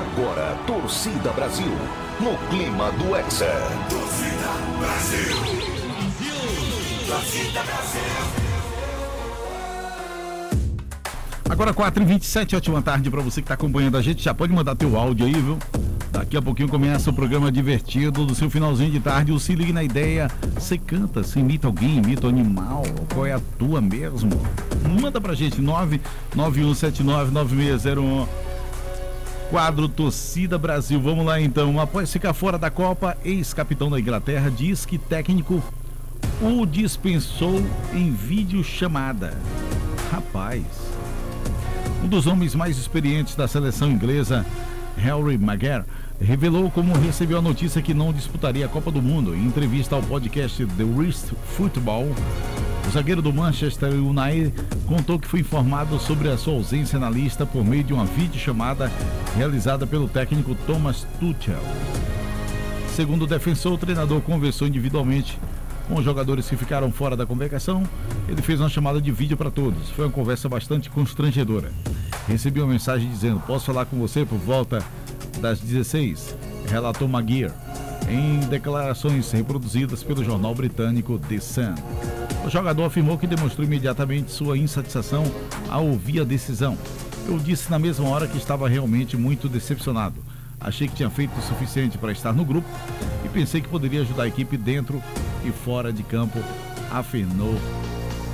Agora, Torcida Brasil, no clima do Hexa. Torcida Brasil. Torcida Brasil. Agora 4h27, ótima tarde para você que está acompanhando a gente. Já pode mandar teu áudio aí, viu? Daqui a pouquinho começa o programa divertido do seu finalzinho de tarde. O Se Ligue na Ideia. Você canta, você imita alguém, imita um animal. Qual é a tua mesmo? Manda pra gente, 991799601. Quadro Torcida Brasil. Vamos lá então. Após ficar fora da Copa, ex-capitão da Inglaterra diz que técnico o dispensou em videochamada. Rapaz, um dos homens mais experientes da seleção inglesa, Harry Maguire, revelou como recebeu a notícia que não disputaria a Copa do Mundo. Em entrevista ao podcast The Wrist Football, o zagueiro do Manchester United contou que foi informado sobre a sua ausência na lista por meio de uma videochamada realizada pelo técnico Thomas Tuchel. Segundo o defensor, o treinador conversou individualmente com os jogadores que ficaram fora da convocação. Ele fez uma chamada de vídeo para todos. Foi uma conversa bastante constrangedora. Recebi uma mensagem dizendo: posso falar com você por volta das 16, relatou Maguire em declarações reproduzidas pelo jornal britânico The Sun. O jogador afirmou que demonstrou imediatamente sua insatisfação ao ouvir a decisão. Eu disse na mesma hora que estava realmente muito decepcionado. Achei que tinha feito o suficiente para estar no grupo e pensei que poderia ajudar a equipe dentro e fora de campo, afirmou